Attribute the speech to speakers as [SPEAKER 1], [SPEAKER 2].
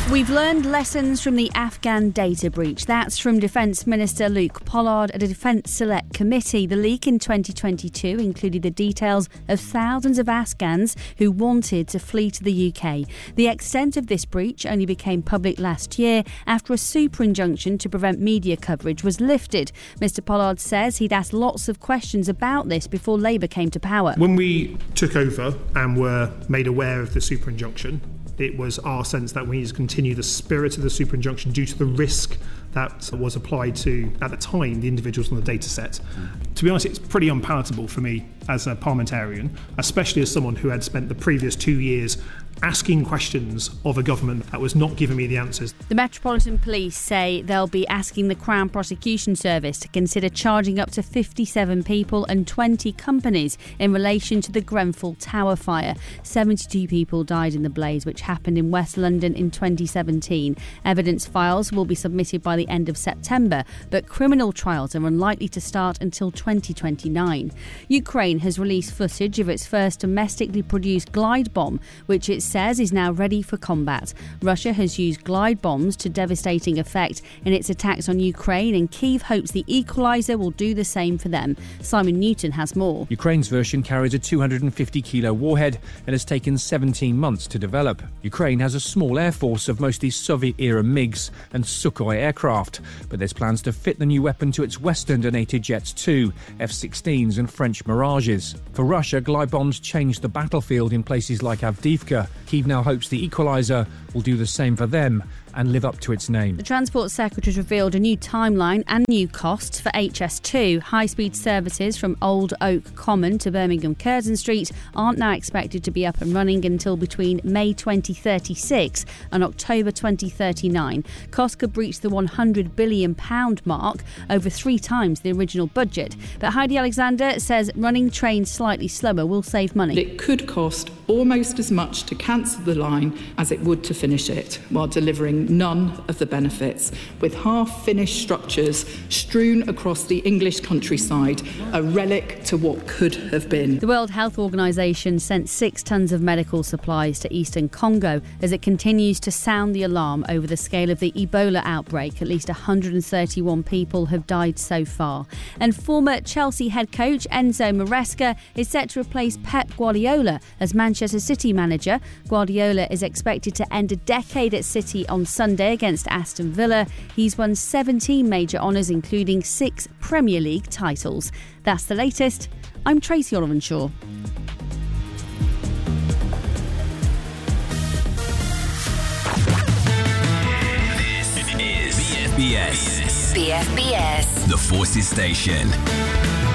[SPEAKER 1] We've learned lessons from the Afghan data breach. That's from Defence Minister Luke Pollard at a Defence Select Committee. The leak in 2022 included the details of thousands of Afghans who wanted to flee to the UK. The extent of this breach only became public last year after a super injunction to prevent media coverage was lifted. Mr Pollard says he'd asked lots of questions about this before Labour came to power.
[SPEAKER 2] When we took over and were made aware of the super injunction, it was our sense that we need to continue the spirit of the super injunction due to the risk that was applied to, at the time, the individuals on the data set. To be honest, it's pretty unpalatable for me as a parliamentarian, especially as someone who had spent the previous 2 years asking questions of a government that was not giving me the answers.
[SPEAKER 1] The Metropolitan Police say they'll be asking the Crown Prosecution Service to consider charging up to 57 people and 20 companies in relation to the Grenfell Tower fire. 72 people died in the blaze, which happened in West London in 2017. Evidence files will be submitted by the end of September, but criminal trials are unlikely to start until 2029. Ukraine has released footage of its first domestically produced glide bomb, which it says is now ready for combat. Russia has used glide bombs to devastating effect in its attacks on Ukraine, and Kyiv hopes the Equalizer will do the same for them. Simon Newton has more.
[SPEAKER 3] Ukraine's version carries a 250-kilo warhead and has taken 17 months to develop. Ukraine has a small air force of mostly Soviet-era MiGs and Sukhoi aircraft, but there's plans to fit the new weapon to its Western-donated jets too, F-16s and French Mirages. For Russia, glide bombs changed the battlefield in places like Avdiivka. Kyiv now hopes the Equalizer will do the same for them and live up to its name.
[SPEAKER 1] The Transport Secretary has revealed a new timeline and new costs for HS2. High-speed services from Old Oak Common to Birmingham Curzon Street aren't now expected to be up and running until between May 2036 and October 2039. Costs could breach the £100 billion mark, over 3 times the original budget. But Heidi Alexander says running trains slightly slower will save money.
[SPEAKER 4] It could cost almost as much to cancel the line as it would to finish it, while delivering none of the benefits, with half-finished structures strewn across the English countryside, a relic to what could have been.
[SPEAKER 1] The World Health Organization sent 6 tons of medical supplies to eastern Congo as it continues to sound the alarm over the scale of the Ebola outbreak. At least 131 people have died so far. And former Chelsea head coach Enzo Maresca is set to replace Pep Guardiola as Manchester City manager. Guardiola is expected to end a decade at City on Sunday against Aston Villa. He's won 17 major honours, including 6 Premier League titles. That's the latest. I'm Tracy Olivenshaw.
[SPEAKER 5] This is BFBS. The Forces Station.